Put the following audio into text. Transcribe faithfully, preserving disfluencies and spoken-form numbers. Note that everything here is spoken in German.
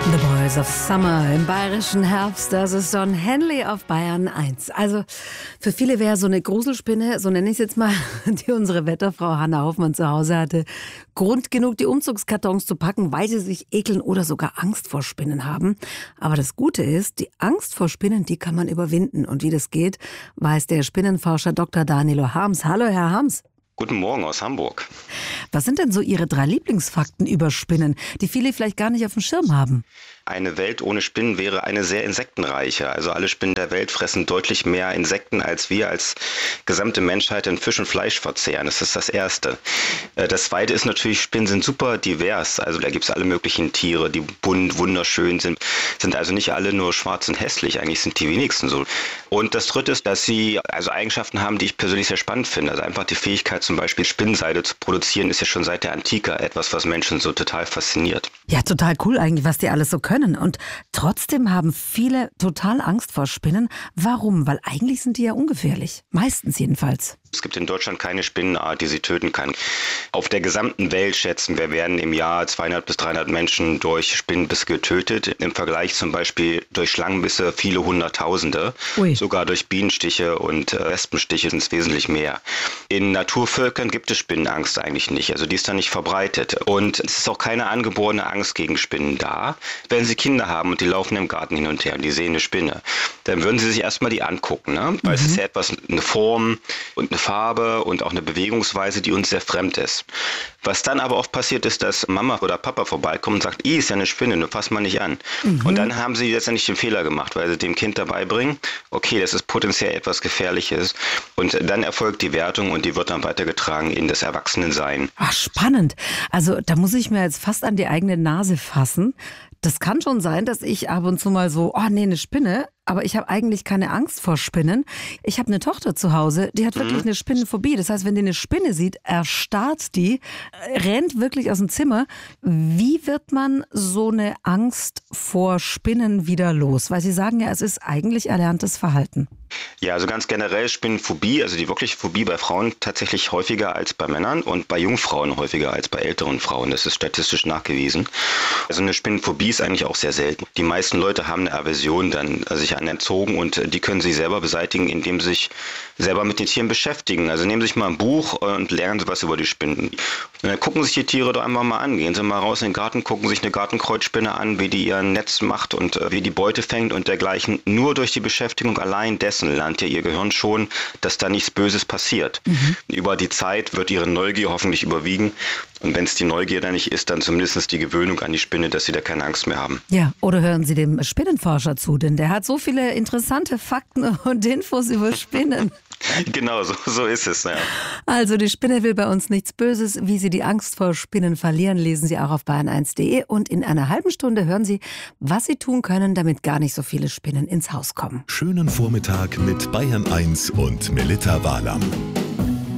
The Boys of Summer im bayerischen Herbst, das ist Don Henley auf Bayern eins. Also für viele wäre so eine Gruselspinne, so nenne ich es jetzt mal, die unsere Wetterfrau Hanna Hoffmann zu Hause hatte, Grund genug, die Umzugskartons zu packen, weil sie sich ekeln oder sogar Angst vor Spinnen haben. Aber das Gute ist, die Angst vor Spinnen, die kann man überwinden. Und wie das geht, weiß der Spinnenforscher Doktor Danilo Harms. Hallo, Herr Harms. Guten Morgen aus Hamburg. Was sind denn so Ihre drei Lieblingsfakten über Spinnen, die viele vielleicht gar nicht auf dem Schirm haben? Eine Welt ohne Spinnen wäre eine sehr insektenreiche. Also alle Spinnen der Welt fressen deutlich mehr Insekten, als wir als gesamte Menschheit in Fisch und Fleisch verzehren. Das ist das Erste. Das Zweite ist natürlich, Spinnen sind super divers. Also da gibt es alle möglichen Tiere, die bunt, wunderschön sind. Sind also nicht alle nur schwarz und hässlich. Eigentlich sind die wenigsten so. Und das Dritte ist, dass sie also Eigenschaften haben, die ich persönlich sehr spannend finde. Also einfach die Fähigkeit, zum Beispiel Spinnenseide zu produzieren, ist ja schon seit der Antike etwas, was Menschen so total fasziniert. Ja, total cool eigentlich, was die alles so können. Und trotzdem haben viele total Angst vor Spinnen. Warum? Weil eigentlich sind die ja ungefährlich. Meistens jedenfalls. Es gibt in Deutschland keine Spinnenart, die sie töten kann. Auf der gesamten Welt schätzen wir, werden im Jahr zweihundert bis dreihundert Menschen durch Spinnenbisse getötet. Im Vergleich zum Beispiel durch Schlangenbisse viele Hunderttausende. Ui. Sogar durch Bienenstiche und äh, Wespenstiche sind es wesentlich mehr. In Naturvölkern gibt es Spinnenangst eigentlich nicht. Also die ist da nicht verbreitet. Und es ist auch keine angeborene Angst gegen Spinnen da. Wenn Sie Kinder haben und die laufen im Garten hin und her und die sehen eine Spinne, dann würden Sie sich erstmal die angucken. Ne? Weil mhm. es ist ja etwas, eine Form und eine Farbe und auch eine Bewegungsweise, die uns sehr fremd ist. Was dann aber oft passiert ist, dass Mama oder Papa vorbeikommen und sagt, ist ja eine Spinne, nur fass mal nicht an. Mhm. Und dann haben sie letztendlich den Fehler gemacht, weil sie dem Kind dabei bringen, okay, das ist potenziell etwas Gefährliches. Und dann erfolgt die Wertung und die wird dann weitergetragen in das Erwachsenensein. Ach, spannend. Also da muss ich mir jetzt fast an die eigene Nase fassen. Das kann schon sein, dass ich ab und zu mal so, oh nee, eine Spinne, aber ich habe eigentlich keine Angst vor Spinnen. Ich habe eine Tochter zu Hause, die hat wirklich mhm. eine Spinnenphobie. Das heißt, wenn die eine Spinne sieht, erstarrt die, rennt wirklich aus dem Zimmer. Wie wird man so eine Angst vor Spinnen wieder los? Weil Sie sagen ja, es ist eigentlich erlerntes Verhalten. Ja, also ganz generell Spinnenphobie, also die wirkliche Phobie bei Frauen tatsächlich häufiger als bei Männern und bei Jungfrauen häufiger als bei älteren Frauen. Das ist statistisch nachgewiesen. Also eine Spinnenphobie ist eigentlich auch sehr selten. Die meisten Leute haben eine Aversion dann sich an entzogen und die können sie selber beseitigen, indem sie sich selber mit den Tieren beschäftigen. Also nehmen Sie sich mal ein Buch und lernen Sie was über die Spinnen. Und dann gucken sich die Tiere doch einfach mal an. Gehen Sie mal raus in den Garten, gucken sich eine Gartenkreuzspinne an, wie die ihr Netz macht und wie die Beute fängt und dergleichen. Nur durch die Beschäftigung allein dessen lernt ja ihr Gehirn schon, dass da nichts Böses passiert. Mhm. Über die Zeit wird ihre Neugier hoffentlich überwiegen. Und wenn es die Neugier dann nicht ist, dann zumindest die Gewöhnung an die Spinne, dass sie da keine Angst mehr haben. Ja, oder hören Sie dem Spinnenforscher zu, denn der hat so viele interessante Fakten und Infos über Spinnen. Genau, so, so ist es. Ja. Also die Spinne will bei uns nichts Böses. Wie Sie die Angst vor Spinnen verlieren, lesen Sie auch auf bayern eins punkt de. Und in einer halben Stunde hören Sie, was Sie tun können, damit gar nicht so viele Spinnen ins Haus kommen. Schönen Vormittag mit Bayern eins und Melitta Wahlam.